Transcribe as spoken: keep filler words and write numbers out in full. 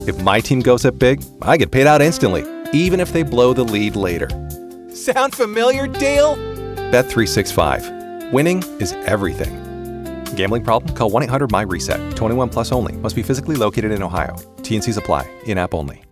If my team goes up big, I get paid out instantly, even if they blow the lead later. Sound familiar, Dale? Bet three sixty-five. Winning is everything. Gambling problem? Call one eight hundred M Y RESET. twenty-one plus only. Must be physically located in Ohio. T N Cs apply. In-app only.